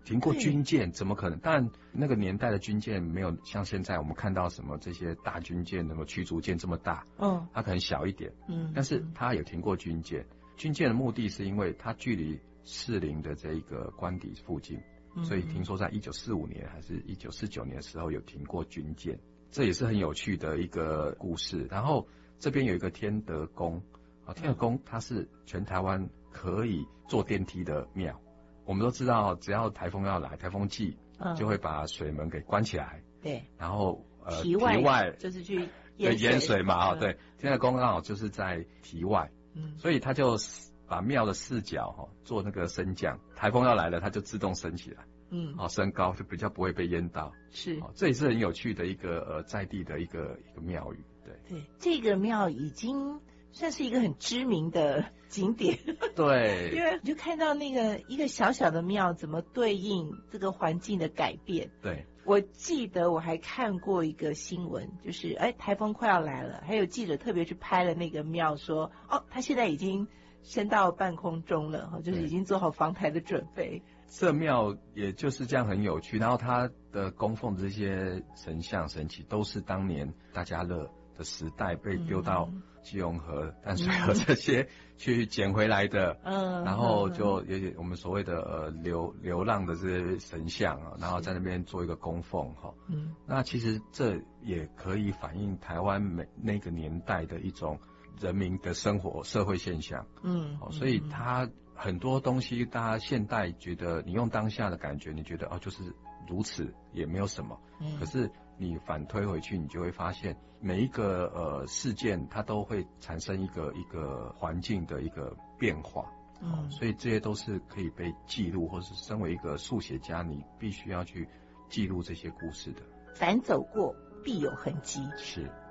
停过军舰，怎么可能？但那个年代的军舰没有像现在我们看到什么这些大军舰，那么驱逐舰这么大，它可能小一点，但是它有停过军舰。军舰的目的是因为它距离士林的这一个官邸附近，所以听说在1945年还是1949年的时候有停过军舰，这也是很有趣的一个故事。然后这边有一个天德宫，天德宫它是全台湾可以坐电梯的庙。我们都知道，只要台风要来，台风季就会把水门给关起来。 对， 然后堤外就是去淹水嘛，对，天德宫刚好就是在堤外，所以他就把庙的四角做那个升降，台风要来了，它就自动升起来，升高就比较不会被淹到。 是， 这也是很有趣的一个在地的一个庙宇。 对，这个庙已经算是一个很知名的景点。 对， 因为你就看到那个一个小小的庙怎么对应这个环境的改变。 对， 我记得我还看过一个新闻，就是台风快要来了，还有记者特别去拍了那个庙，说他现在已经升到半空中了，就是已经做好防台的准备。 这庙也就是这样很有趣，然后它的供奉这些神像神祇都是当年大家乐的时代被丢到基隆河、淡水河这些去捡回来的，然后就有我们所谓的流浪的这些神像然后在那边做一个供奉那其实这也可以反映台湾那个年代的一种人民的生活社会现象，所以它很多东西大家现代觉得你用当下的感觉，你觉得就是如此也没有什么，可是你反推回去，你就会发现每一个事件它都会产生一个环境的一个变化，所以这些都是可以被记录，或是身为一个书写家，你必须要去记录这些故事的。 凡走过必有痕迹。 是。